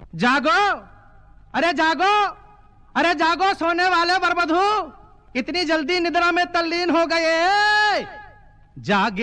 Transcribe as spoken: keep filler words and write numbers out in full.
जागो, अरे जागो, अरे जागो सोने वाले बरबधू, इतनी जल्दी निद्रा में तल्लीन हो गए। जागे